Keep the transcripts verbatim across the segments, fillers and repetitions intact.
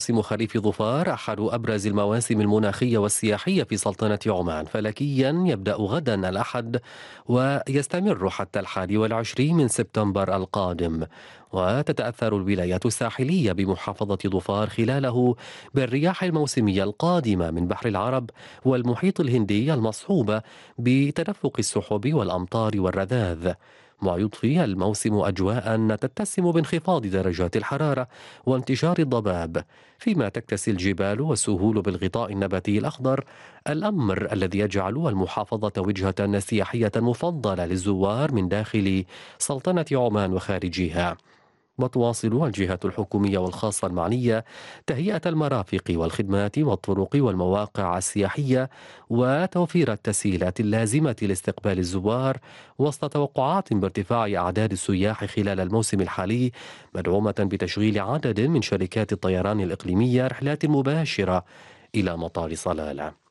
موسم خريف ظفار أحد أبرز المواسم المناخية والسياحية في سلطنة عمان، فلكيا يبدأ غدا الأحد ويستمر حتى الحادي والعشرين من سبتمبر القادم. وتتأثر الولايات الساحلية بمحافظة ظفار خلاله بالرياح الموسمية القادمة من بحر العرب والمحيط الهندي المصحوبة بتدفق السحب والأمطار والرذاذ، ما يضفي الموسم أجواء تتسم بانخفاض درجات الحرارة وانتشار الضباب، فيما تكتسي الجبال والسهول بالغطاء النباتي الأخضر، الأمر الذي يجعل المحافظة وجهة سياحية مفضلة للزوار من داخل سلطنة عمان وخارجها. وتواصل الجهات الحكومية والخاصة المعنية تهيئة المرافق والخدمات والطرق والمواقع السياحية وتوفير التسهيلات اللازمة لاستقبال الزوار، وسط توقعات بارتفاع أعداد السياح خلال الموسم الحالي، مدعومة بتشغيل عدد من شركات الطيران الإقليمية رحلات مباشرة إلى مطار صلالة.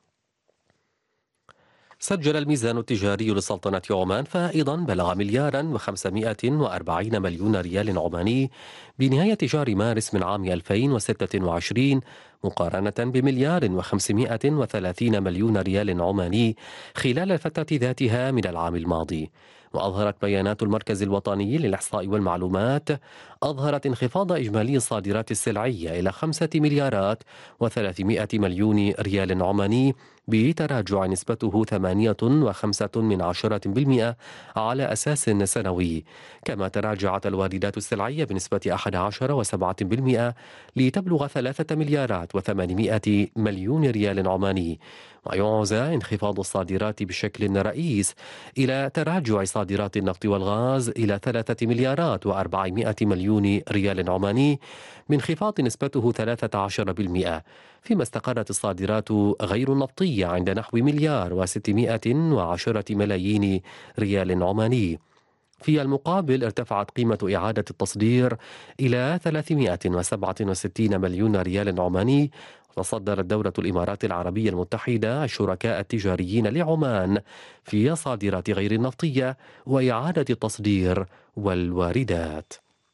سجل الميزان التجاري لسلطنة عمان فائضا بلغ مليارا وخمسمائة وأربعين مليون ريال عماني بنهاية شهر مارس من عام ألفين وستة وعشرين، مقارنة بمليار وخمسمائة وثلاثين مليون ريال عماني خلال الفترة ذاتها من العام الماضي. وأظهرت بيانات المركز الوطني للإحصاء والمعلومات أظهرت انخفاض إجمالي الصادرات السلعية إلى خمسة مليارات وثلاثمائة مليون ريال عماني، بتراجع نسبته ثمانية وخمسة من عشرة بالمئة على أساس سنوي. كما تراجعت الواردات السلعية بنسبة أحد عشر وسبعة بالمئة لتبلغ ثلاثة مليارات وثمانمائة مليون ريال عماني. ويعزى انخفاض الصادرات بشكل رئيس إلى تراجع صادرات النفط والغاز إلى ثلاثة مليارات وأربعمائة مليون ريال عماني، بانخفاض نسبته ثلاثة عشر بالمئة، فيما استقرت الصادرات غير النفطية عند نحو مليار وستمائة وعشرة ملايين ريال عماني. في المقابل ارتفعت قيمة إعادة التصدير إلى ثلاثمائة وسبعة وستين مليون ريال عماني. وتصدرت دولة الإمارات العربية المتحدة الشركاء التجاريين لعمان في الصادرات غير النفطية وإعادة التصدير والواردات.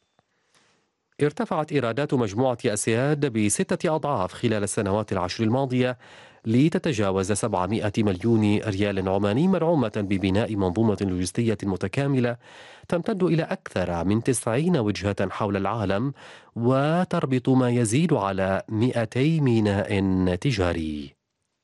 ارتفعت إيرادات مجموعة أسياد بستة أضعاف خلال السنوات العشر الماضية لتتجاوز سبعمائة مليون ريال عماني، مرعومة ببناء منظومة لوجستية متكاملة تمتد إلى أكثر من تسعين وجهة حول العالم، وتربط ما يزيد على مئتي ميناء تجاري.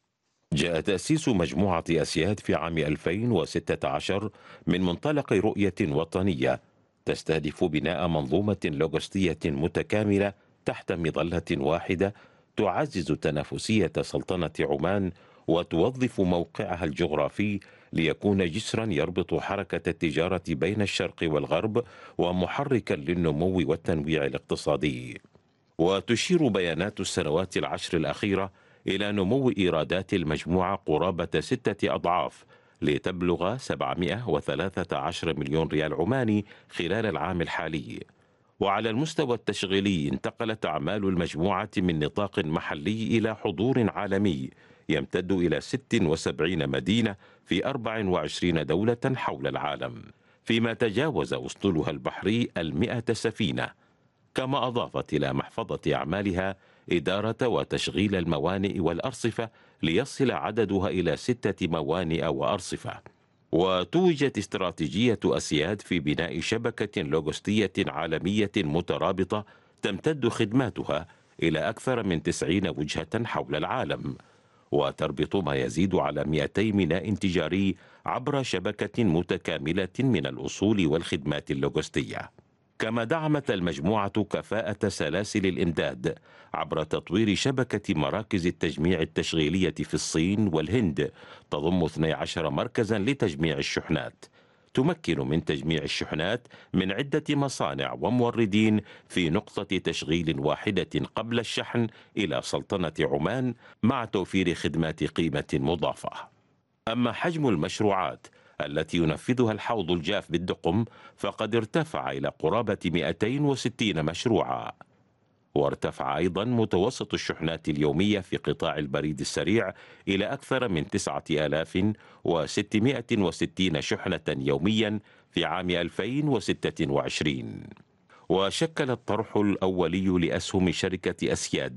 جاء تأسيس مجموعة أسياد في عام ألفين وستة عشر من منطلق رؤية وطنية تستهدف بناء منظومة لوجستية متكاملة تحت مظلة واحدة تعزز تنافسية سلطنة عمان وتوظف موقعها الجغرافي ليكون جسرا يربط حركة التجارة بين الشرق والغرب ومحركا للنمو والتنويع الاقتصادي. وتشير بيانات السنوات العشر الأخيرة إلى نمو إيرادات المجموعة قرابة ستة أضعاف لتبلغ سبعمائة وثلاثة عشر مليون ريال عماني خلال العام الحالي. وعلى المستوى التشغيلي انتقلت أعمال المجموعة من نطاق محلي إلى حضور عالمي يمتد إلى ست وسبعين مدينة في أربع وعشرين دولة حول العالم، فيما تجاوز أسطولها البحري المئة سفينة. كما أضافت إلى محفظة أعمالها إدارة وتشغيل الموانئ والأرصفة ليصل عددها إلى ستة موانئ وأرصفة. وتوجت استراتيجية أسياد في بناء شبكة لوجستية عالمية مترابطة تمتد خدماتها إلى أكثر من تسعين وجهة حول العالم، وتربط ما يزيد على مئتي ميناء تجاري عبر شبكة متكاملة من الأصول والخدمات اللوجستية. كما دعمت المجموعة كفاءة سلاسل الإمداد عبر تطوير شبكة مراكز التجميع التشغيلية في الصين والهند تضم اثني عشر مركزا لتجميع الشحنات، تمكن من تجميع الشحنات من عدة مصانع وموردين في نقطة تشغيل واحدة قبل الشحن إلى سلطنة عمان، مع توفير خدمات قيمة مضافة. أما حجم المشروعات التي ينفذها الحوض الجاف بالدقم فقد ارتفع إلى قرابة مئتين وستين مشروعا. وارتفع أيضا متوسط الشحنات اليومية في قطاع البريد السريع إلى أكثر من تسعة آلاف وستمائة وستين شحنة يوميا في عام ألفين وستة وعشرين. وشكل الطرح الأولي لأسهم شركة أسياد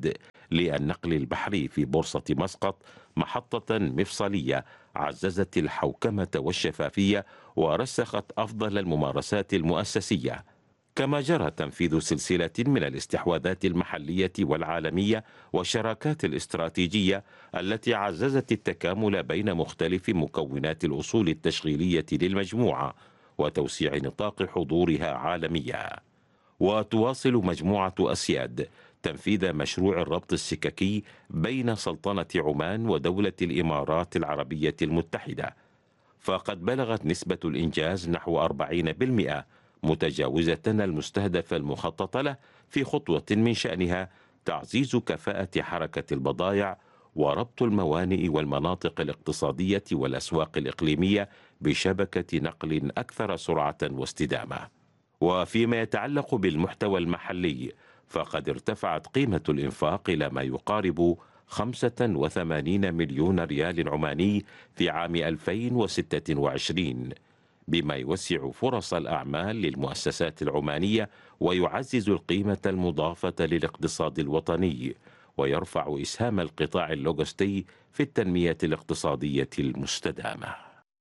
للنقل البحري في بورصة مسقط محطة مفصلية عززت الحوكمة والشفافية ورسخت أفضل الممارسات المؤسسية. كما جرى تنفيذ سلسلة من الاستحواذات المحلية والعالمية والشراكات الاستراتيجية التي عززت التكامل بين مختلف مكونات الأصول التشغيلية للمجموعة وتوسيع نطاق حضورها عالميا. وتواصل مجموعة أسياد تنفيذ مشروع الربط السككي بين سلطنة عمان ودولة الإمارات العربية المتحدة، فقد بلغت نسبة الإنجاز نحو أربعين بالمئة، متجاوزة المستهدف المخطط له في خطوة من شأنها تعزيز كفاءة حركة البضائع وربط الموانئ والمناطق الاقتصادية والأسواق الإقليمية بشبكة نقل أكثر سرعة واستدامة. وفيما يتعلق بالمحتوى المحلي، فقد ارتفعت قيمة الإنفاق إلى ما يقارب خمسة وثمانين مليون ريال عماني في عام ألفين وستة وعشرين، بما يوسع فرص الأعمال للمؤسسات العمانية ويعزز القيمة المضافة للاقتصاد الوطني ويرفع إسهام القطاع اللوجستي في التنمية الاقتصادية المستدامة.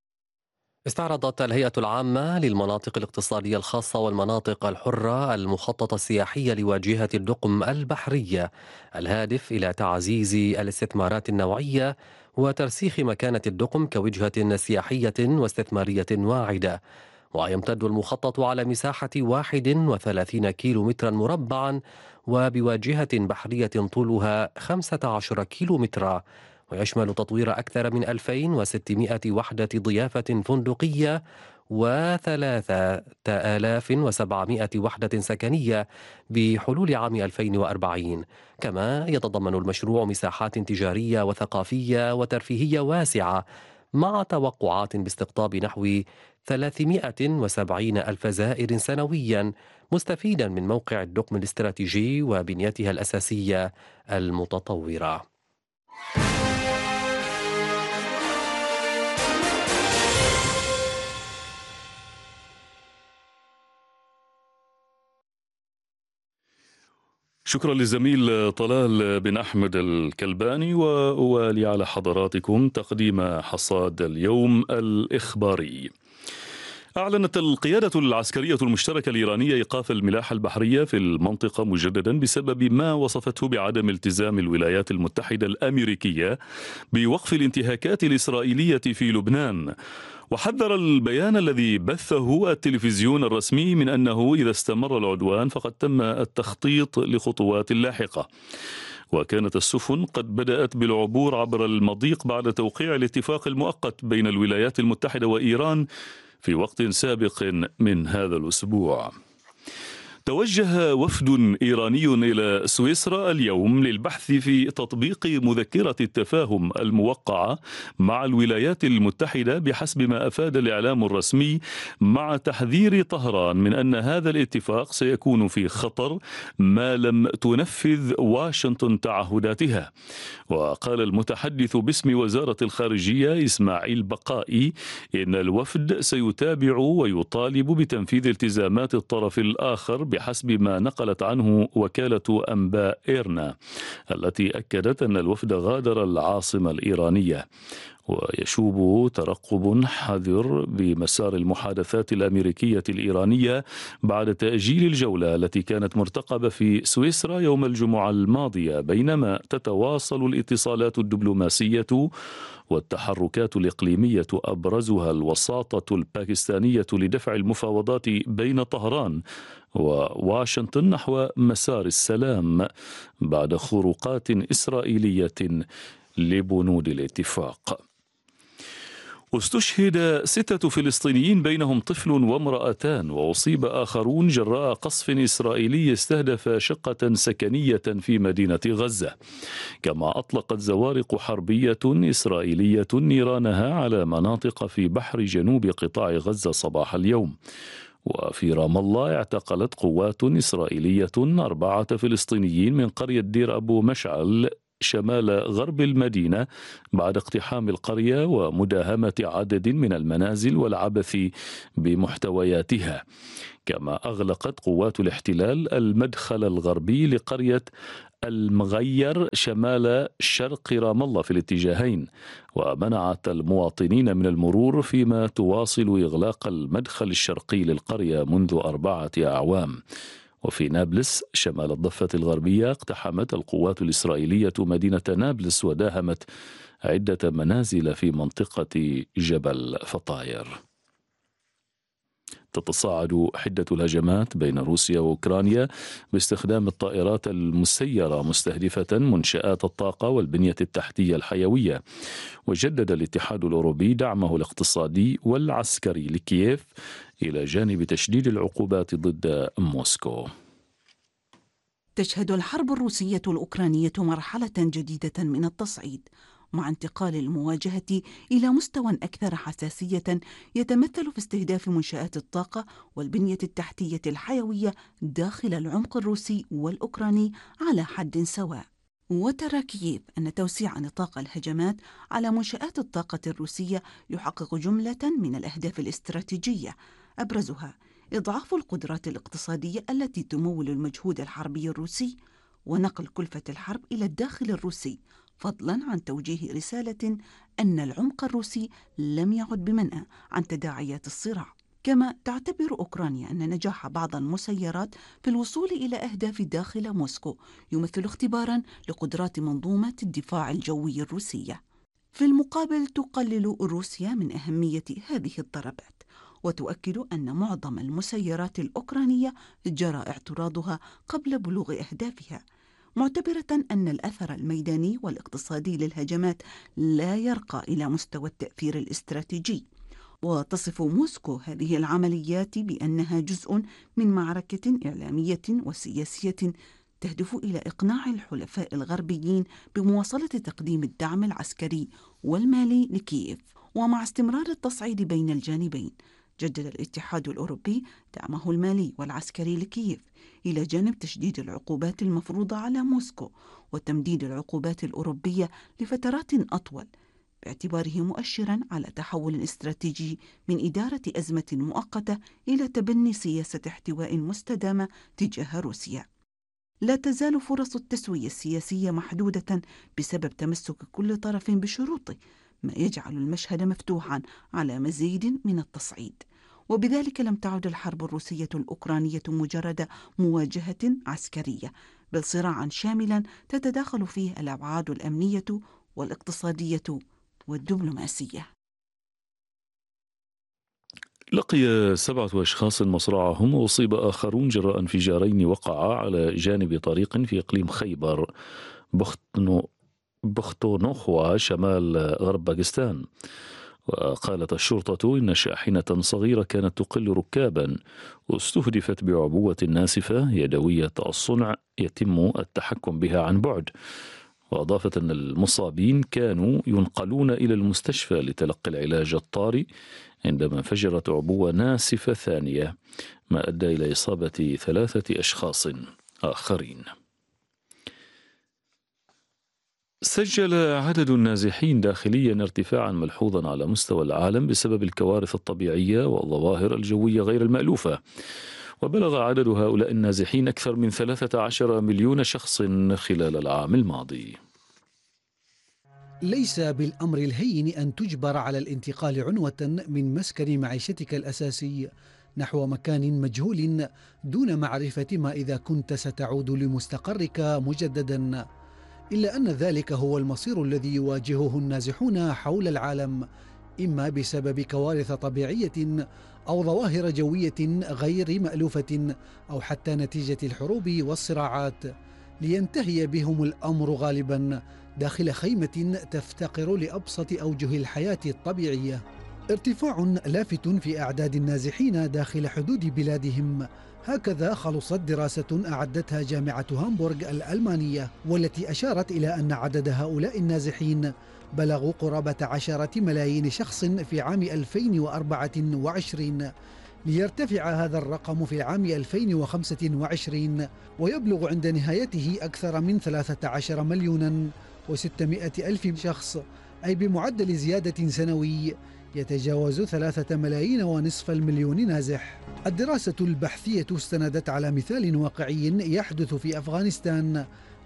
استعرضت الهيئة العامة للمناطق الاقتصادية الخاصة والمناطق الحرة المخطط السياحي لواجهة الدقم البحرية الهادف إلى تعزيز الاستثمارات النوعية وترسيخ مكانة الدقم كوجهة سياحية واستثمارية واعدة. ويمتد المخطط على مساحة واحد وثلاثين كيلو مترا مربعا وبواجهة بحرية طولها خمسة عشر كيلو مترا، ويشمل تطوير أكثر من ألفين وستمائة وحدة ضيافة فندقية وثلاثة آلاف وسبعمائة وحدة سكنية بحلول عام ألفين وأربعين. كما يتضمن المشروع مساحات تجارية وثقافية وترفيهية واسعة مع توقعات باستقطاب نحو ثلاثمائة وسبعين ألف زائر سنويا، مستفيدا من موقع الدقم الاستراتيجي وبنيتها الأساسية المتطورة. شكرا للزميل طلال بن أحمد الكلباني، وأوالي على حضراتكم تقديم حصاد اليوم الإخباري. أعلنت القيادة العسكرية المشتركة الإيرانية إيقاف الملاحة البحرية في المنطقة مجددا بسبب ما وصفته بعدم التزام الولايات المتحدة الأمريكية بوقف الانتهاكات الإسرائيلية في لبنان. وحذر البيان الذي بثه التلفزيون الرسمي من أنه إذا استمر العدوان فقد تم التخطيط لخطوات لاحقة. وكانت السفن قد بدأت بالعبور عبر المضيق بعد توقيع الاتفاق المؤقت بين الولايات المتحدة وإيران في وقت سابق من هذا الأسبوع. توجه وفد إيراني إلى سويسرا اليوم للبحث في تطبيق مذكرة التفاهم الموقعة مع الولايات المتحدة بحسب ما أفاد الإعلام الرسمي، مع تحذير طهران من أن هذا الاتفاق سيكون في خطر ما لم تنفذ واشنطن تعهداتها. وقال المتحدث باسم وزارة الخارجية إسماعيل بقائي إن الوفد سيتابع ويطالب بتنفيذ التزامات الطرف الآخر بحسب ما نقلت عنه وكالة أنباء إيرنا، التي أكدت أن الوفد غادر العاصمة الإيرانية. ويشوب ترقب حذر بمسار المحادثات الأمريكية الإيرانية بعد تأجيل الجولة التي كانت مرتقبة في سويسرا يوم الجمعة الماضية، بينما تتواصل الاتصالات الدبلوماسية والتحركات الإقليمية أبرزها الوساطة الباكستانية لدفع المفاوضات بين طهران وواشنطن نحو مسار السلام بعد خروقات إسرائيلية لبنود الاتفاق. استشهد ستة فلسطينيين بينهم طفل وامرأتان، وأصيب آخرون جراء قصف إسرائيلي استهدف شقة سكنية في مدينة غزة. كما أطلقت زوارق حربية إسرائيلية نيرانها على مناطق في بحر جنوب قطاع غزة صباح اليوم. وفي رام الله اعتقلت قوات إسرائيلية أربعة فلسطينيين من قرية دير أبو مشعل شمال غرب المدينة بعد اقتحام القرية ومداهمة عدد من المنازل والعبث بمحتوياتها. كما أغلقت قوات الاحتلال المدخل الغربي لقرية المغير شمال شرق رام الله في الاتجاهين، ومنعت المواطنين من المرور، فيما تواصل إغلاق المدخل الشرقي للقرية منذ أربعة أعوام. وفي نابلس شمال الضفة الغربية اقتحمت القوات الإسرائيلية مدينة نابلس وداهمت عدة منازل في منطقة جبل فطاير. تتصاعد حدة الهجمات بين روسيا وأوكرانيا باستخدام الطائرات المسيرة مستهدفة منشآت الطاقة والبنية التحتية الحيوية. وجدد الاتحاد الأوروبي دعمه الاقتصادي والعسكري لكييف إلى جانب تشديد العقوبات ضد موسكو. تشهد الحرب الروسية الأوكرانية مرحلة جديدة من التصعيد، مع انتقال المواجهة إلى مستوى أكثر حساسية يتمثل في استهداف منشآت الطاقة والبنية التحتية الحيوية داخل العمق الروسي والأوكراني على حد سواء. وترى كييف أن توسيع نطاق الهجمات على منشآت الطاقة الروسية يحقق جملة من الأهداف الاستراتيجية، أبرزها إضعاف القدرات الاقتصادية التي تمول المجهود الحربي الروسي، ونقل كلفة الحرب إلى الداخل الروسي، فضلا عن توجيه رسالة أن العمق الروسي لم يعد بمنأى عن تداعيات الصراع. كما تعتبر أوكرانيا أن نجاح بعض المسيرات في الوصول إلى أهداف داخل موسكو يمثل اختبارا لقدرات منظومة الدفاع الجوي الروسية. في المقابل تقلل روسيا من أهمية هذه الضربات، وتؤكد أن معظم المسيرات الأوكرانية جرى اعتراضها قبل بلوغ أهدافها، معتبرة أن الأثر الميداني والاقتصادي للهجمات لا يرقى إلى مستوى التأثير الاستراتيجي. وتصف موسكو هذه العمليات بأنها جزء من معركة إعلامية وسياسية تهدف إلى إقناع الحلفاء الغربيين بمواصلة تقديم الدعم العسكري والمالي لكييف. ومع استمرار التصعيد بين الجانبين، جدد الاتحاد الأوروبي دعمه المالي والعسكري لكييف، إلى جانب تشديد العقوبات المفروضة على موسكو وتمديد العقوبات الأوروبية لفترات أطول، باعتباره مؤشرا على تحول استراتيجي من إدارة أزمة مؤقتة إلى تبني سياسة احتواء مستدامة تجاه روسيا. لا تزال فرص التسوية السياسية محدودة بسبب تمسك كل طرف بشروطه، ما يجعل المشهد مفتوحا على مزيد من التصعيد. وبذلك لم تعد الحرب الروسية الأوكرانية مجرد مواجهة عسكرية، بل صراعا شاملا تتداخل فيه الأبعاد الأمنية والاقتصادية والدبلوماسية. لقي سبعة أشخاص مصرعهم وأصيب آخرون جراء انفجارين وقعا على جانب طريق في إقليم خيبر بختنو بختونخوا شمال غرب باكستان. وقالت الشرطة إن شاحنة صغيرة كانت تقل ركابا واستهدفت بعبوة ناسفة يدوية الصنع يتم التحكم بها عن بعد. وأضافت أن المصابين كانوا ينقلون إلى المستشفى لتلقي العلاج الطارئ عندما انفجرت عبوة ناسفة ثانية، ما أدى إلى إصابة ثلاثة أشخاص آخرين. سجل عدد النازحين داخليا ارتفاعا ملحوظا على مستوى العالم بسبب الكوارث الطبيعية والظواهر الجوية غير المألوفة، وبلغ عدد هؤلاء النازحين أكثر من ثلاثة عشر مليون شخص خلال العام الماضي. ليس بالأمر الهين أن تجبر على الانتقال عنوة من مسكن معيشتك الأساسي نحو مكان مجهول دون معرفة ما إذا كنت ستعود لمستقرك مجددا، إلا أن ذلك هو المصير الذي يواجهه النازحون حول العالم، إما بسبب كوارث طبيعية أو ظواهر جوية غير مألوفة أو حتى نتيجة الحروب والصراعات، لينتهي بهم الأمر غالبا داخل خيمة تفتقر لأبسط أوجه الحياة الطبيعية. ارتفاع لافت في أعداد النازحين داخل حدود بلادهم، هكذا خلصت دراسة أعدتها جامعة هامبورغ الألمانية، والتي أشارت إلى أن عدد هؤلاء النازحين بلغوا قرابة عشرة ملايين شخص في عام ألفين وأربعة وعشرين، ليرتفع هذا الرقم في العام ألفين وخمسة وعشرين ويبلغ عند نهايته أكثر من ثلاثة عشر مليونا وستمائة ألف شخص، أي بمعدل زيادة سنوي يتجاوز ثلاثة ملايين ونصف المليون نازح. الدراسة البحثية استندت على مثال واقعي يحدث في أفغانستان،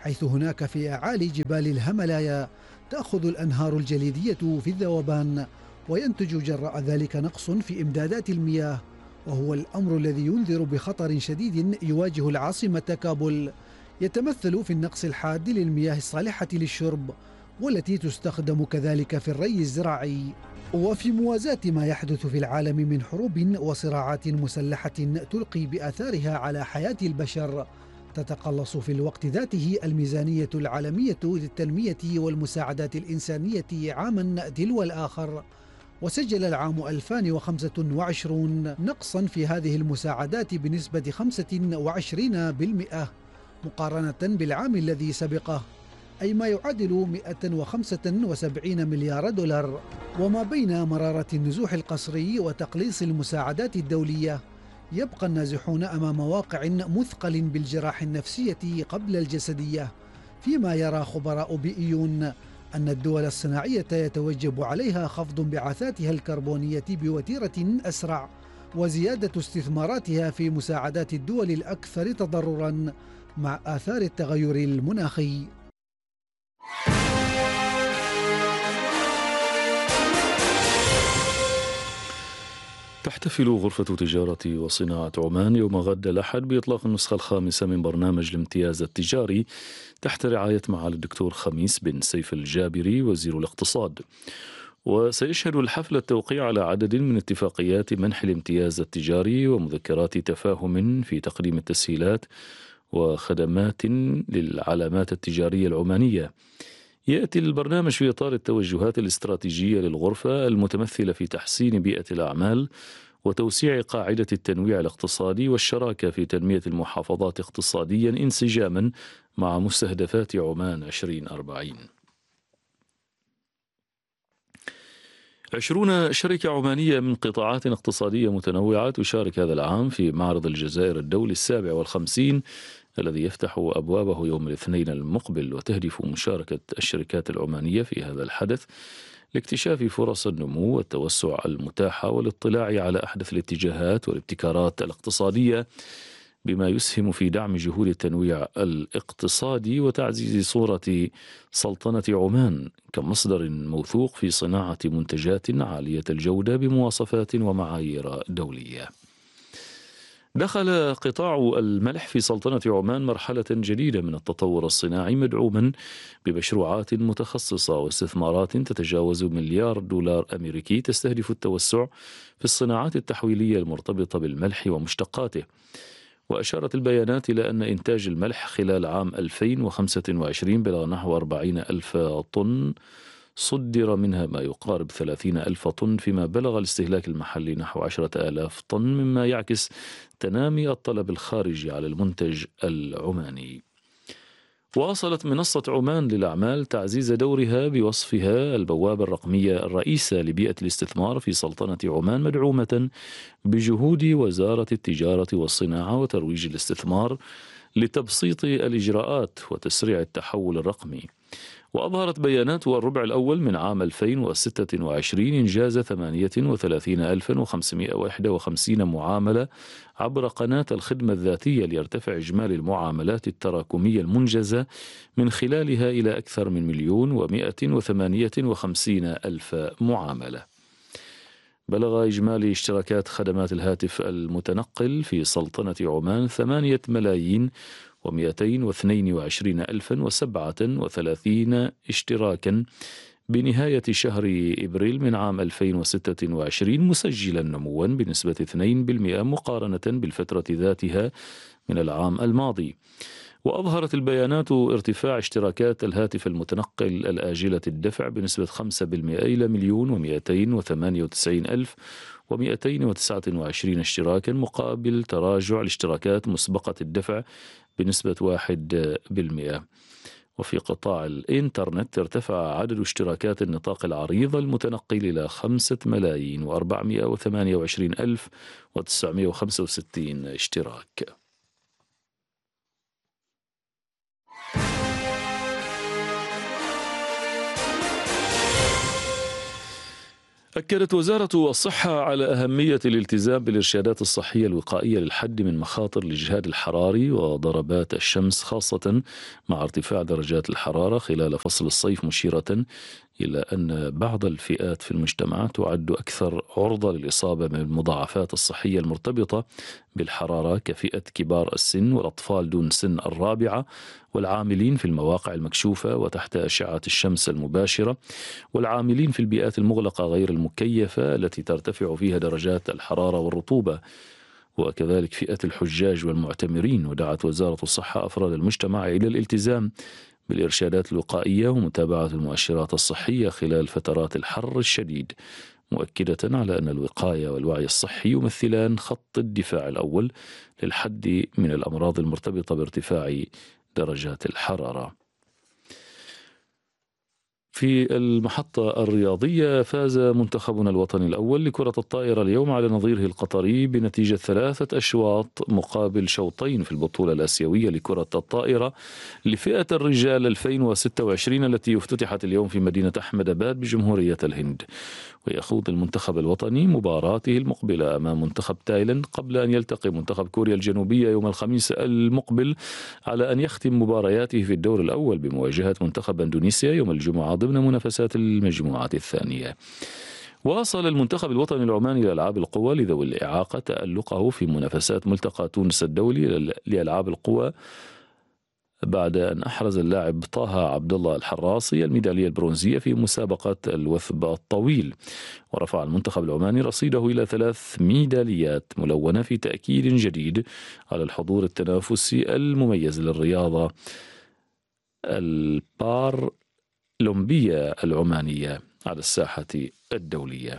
حيث هناك في أعالي جبال الهيمالايا تأخذ الأنهار الجليدية في الذوبان، وينتج جراء ذلك نقص في إمدادات المياه، وهو الأمر الذي ينذر بخطر شديد يواجه العاصمة كابول، يتمثل في النقص الحاد للمياه الصالحة للشرب والتي تستخدم كذلك في الري الزراعي. وفي موازاة ما يحدث في العالم من حروب وصراعات مسلحة تلقي بآثارها على حياة البشر، تتقلص في الوقت ذاته الميزانية العالمية للتنمية والمساعدات الإنسانية عاما تلو الآخر، وسجل العام ألفين وخمسة وعشرين نقصا في هذه المساعدات بنسبة خمسة وعشرين بالمئة مقارنة بالعام الذي سبقه، أي ما يعادل مئة وخمسة وسبعين مليار دولار. وما بين مرارة النزوح القسري وتقليص المساعدات الدولية، يبقى النازحون أمام واقع مثقل بالجراح النفسية قبل الجسدية، فيما يرى خبراء بيئيون أن الدول الصناعية يتوجب عليها خفض انبعاثاتها الكربونية بوتيرة أسرع، وزيادة استثماراتها في مساعدات الدول الأكثر تضرراً مع آثار التغير المناخي. تحتفل غرفة تجارة وصناعة عمان يوم غد الأحد بإطلاق النسخة الخامسة من برنامج الامتياز التجاري تحت رعاية معالي الدكتور خميس بن سيف الجابري وزير الاقتصاد. وسيشهد الحفل التوقيع على عدد من اتفاقيات منح الامتياز التجاري ومذكرات تفاهم في تقديم التسهيلات وخدمات للعلامات التجارية العمانية. يأتي البرنامج في إطار التوجهات الاستراتيجية للغرفة المتمثلة في تحسين بيئة الأعمال وتوسيع قاعدة التنويع الاقتصادي والشراكة في تنمية المحافظات اقتصاديا انسجاما مع مستهدفات عمان عشرين أربعين. عشرون شركة عمانية من قطاعات اقتصادية متنوعة تشارك هذا العام في معرض الجزائر الدولي السابع والخمسين الذي يفتح أبوابه يوم الاثنين المقبل، وتهدف مشاركة الشركات العمانية في هذا الحدث لاكتشاف فرص النمو والتوسع المتاحة والاطلاع على أحدث الاتجاهات والابتكارات الاقتصادية، بما يسهم في دعم جهود التنويع الاقتصادي وتعزيز صورة سلطنة عمان كمصدر موثوق في صناعة منتجات عالية الجودة بمواصفات ومعايير دولية. دخل قطاع الملح في سلطنة عمان مرحلة جديدة من التطور الصناعي مدعوما بمشروعات متخصصة واستثمارات تتجاوز مليار دولار أمريكي تستهدف التوسع في الصناعات التحويلية المرتبطة بالملح ومشتقاته. وأشارت البيانات إلى أن إنتاج الملح خلال عام ألفين وخمسة وعشرين بلغ نحو أربعين ألف طن، صدر منها ما يقارب ثلاثين ألف طن، فيما بلغ الاستهلاك المحلي نحو عشرة آلاف طن، مما يعكس تنامي الطلب الخارجي على المنتج العماني. واصلت منصة عمان للأعمال تعزيز دورها بوصفها البوابة الرقمية الرئيسة لبيئة الاستثمار في سلطنة عمان، مدعومة بجهود وزارة التجارة والصناعة وترويج الاستثمار لتبسيط الإجراءات وتسريع التحول الرقمي. وأظهرت بيانات الربع الأول من عام ألفين وستة وعشرين إنجاز ثمانية وثلاثين ألفا وخمسمائة وواحد وخمسين معاملة عبر قناة الخدمة الذاتية، ليرتفع إجمالي المعاملات التراكمية المنجزة من خلالها إلى أكثر من مليون ومائة وثمانية وخمسين ألف معاملة. بلغ إجمالي اشتراكات خدمات الهاتف المتنقل في سلطنة عمان ثمانية ملايين ومئتين واثنين وعشرين ألفا وسبعة وثلاثين اشتراكا بنهاية شهر إبريل من عام ألفين وستة وعشرين، مسجلا نموا بنسبة اثنين بالمئة مقارنة بالفترة ذاتها من العام الماضي. وأظهرت البيانات ارتفاع اشتراكات الهاتف المتنقل الآجلة الدفع بنسبة خمسة بالمئة إلى مليون ومئتين وثمانية وتسعين ألف ومئتين وتسعة وعشرين اشتراكا، مقابل تراجع الاشتراكات مسبقة الدفع بنسبة واحد بالمئة. وفي قطاع الإنترنت ارتفع عدد اشتراكات النطاق العريض المتنقل إلى خمسة ملايين وأربعمائة وثمانية وعشرين ألف وتسعمائة وخمسة وستين اشتراك. أكدت وزارة الصحة على أهمية الالتزام بالإرشادات الصحية الوقائية للحد من مخاطر الإجهاد الحراري وضربات الشمس، خاصة مع ارتفاع درجات الحرارة خلال فصل الصيف، مشيرة إلى أن بعض الفئات في المجتمع تعد أكثر عرضة للإصابة بالمضاعفات الصحية المرتبطة بالحرارة، كفئة كبار السن والأطفال دون سن الرابعة، والعاملين في المواقع المكشوفة وتحت أشعة الشمس المباشرة، والعاملين في البيئات المغلقة غير المكيفة التي ترتفع فيها درجات الحرارة والرطوبة، وكذلك فئة الحجاج والمعتمرين. ودعت وزارة الصحة أفراد المجتمع إلى الالتزام بالإرشادات الوقائية ومتابعة المؤشرات الصحية خلال فترات الحر الشديد، مؤكدة على أن الوقاية والوعي الصحي يمثلان خط الدفاع الأول للحد من الأمراض المرتبطة بارتفاع درجات الحرارة. في المحطة الرياضية، فاز منتخبنا الوطني الأول لكرة الطائرة اليوم على نظيره القطري بنتيجة ثلاثة أشواط مقابل شوطين في البطولة الآسيوية لكرة الطائرة لفئة الرجال ألفين وستة وعشرين التي افتتحت اليوم في مدينة أحمد آباد بجمهورية الهند. ويخوض المنتخب الوطني مباراته المقبلة أمام منتخب تايلاند قبل أن يلتقي منتخب كوريا الجنوبية يوم الخميس المقبل، على أن يختم مبارياته في الدور الأول بمواجهة منتخب إندونيسيا يوم الجمعة ضمن منافسات المجموعة الثانية. واصل المنتخب الوطني العماني لألعاب القوى لذوي الإعاقة تألقه في منافسات ملتقى تونس الدولي لألعاب القوى بعد أن أحرز اللاعب طه عبد الله الحراصي الميدالية البرونزية في مسابقة الوثب الطويل. ورفع المنتخب العماني رصيده إلى ثلاث ميداليات ملونة في تأكيد جديد على الحضور التنافسي المميز للرياضة البارلمبية العمانية على الساحة الدولية.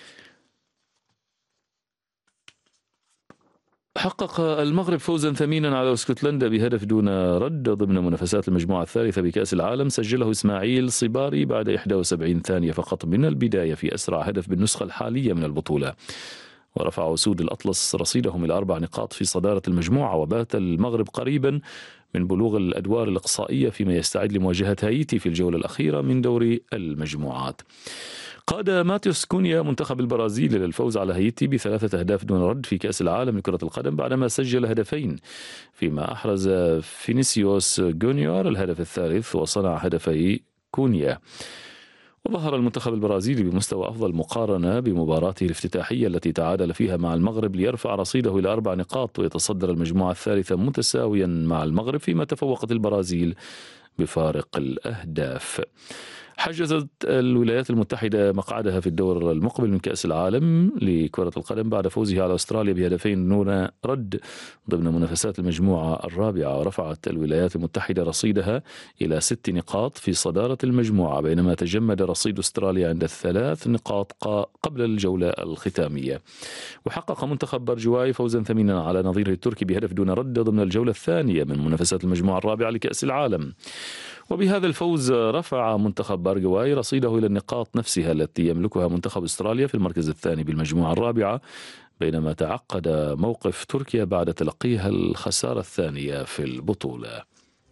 حقق المغرب فوزا ثمينا على اسكتلندا بهدف دون رد ضمن منافسات المجموعة الثالثة بكأس العالم، سجله إسماعيل صباري بعد إحدى وسبعين ثانية فقط من البداية في أسرع هدف بالنسخة الحالية من البطولة. ورفع أسود الأطلس رصيدهم إلى أربع نقاط في صدارة المجموعة، وبات المغرب قريبا من بلوغ الأدوار الإقصائية فيما يستعد لمواجهة هايتي في الجولة الأخيرة من دوري المجموعات. قاد ماتيوس كونيا منتخب البرازيل للفوز على هايتي بثلاثة أهداف دون رد في كأس العالم لكرة القدم بعدما سجل هدفين، فيما أحرز فينيسيوس جونيور الهدف الثالث وصنع هدفي كونيا. وظهر المنتخب البرازيلي بمستوى أفضل مقارنة بمباراته الافتتاحية التي تعادل فيها مع المغرب ليرفع رصيده إلى أربع نقاط ويتصدر المجموعة الثالثة متساويا مع المغرب، فيما تفوقت البرازيل بفارق الأهداف. حجزت الولايات المتحدة مقعدها في الدور المقبل من كأس العالم لكرة القدم بعد فوزها على أستراليا بهدفين دون رد ضمن منافسات المجموعة الرابعة. ورفعت الولايات المتحدة رصيدها إلى ست نقاط في صدارة المجموعة، بينما تجمد رصيد أستراليا عند الثلاث نقاط قبل الجولة الختامية. وحقق منتخب برجواي فوزا ثمينا على نظيره التركي بهدف دون رد ضمن الجولة الثانية من منافسات المجموعة الرابعة لكأس العالم. وبهذا الفوز رفع منتخب باراغواي رصيده إلى النقاط نفسها التي يملكها منتخب أستراليا في المركز الثاني بالمجموعة الرابعة، بينما تعقد موقف تركيا بعد تلقيها الخسارة الثانية في البطولة.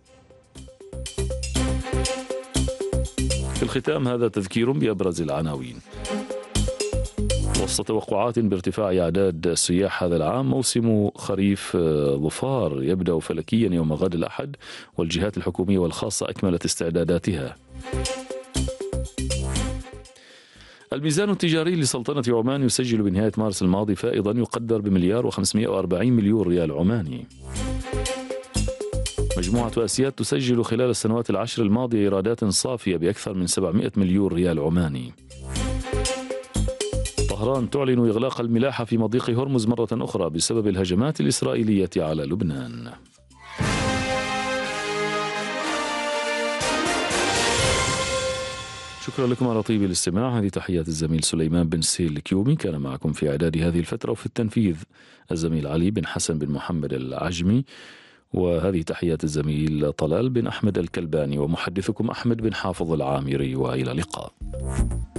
في الختام هذا تذكير بأبرز العناوين. وسط توقعات بارتفاع أعداد سياح هذا العام، موسم خريف ظفار يبدأ فلكيا يوم غد الأحد، والجهات الحكومية والخاصة أكملت استعداداتها. الميزان التجاري لسلطنة عمان يسجل بنهاية مارس الماضي فائضا يقدر بمليار وخمسمائة وأربعين مليون ريال عماني. مجموعة آسيات تسجل خلال السنوات العشر الماضية إيرادات صافية بأكثر من سبعمائة مليون ريال عماني. طهران تعلن إغلاق الملاحة في مضيق هرمز مرة أخرى بسبب الهجمات الإسرائيلية على لبنان. شكرا لكم على طيب الاستماع. هذه تحيات الزميل سليمان بن سيل الكيومي، كان معكم في إعداد هذه الفترة وفي التنفيذ الزميل علي بن حسن بن محمد العجمي، وهذه تحيات الزميل طلال بن أحمد الكلباني، ومحدثكم أحمد بن حافظ العامري، وإلى اللقاء.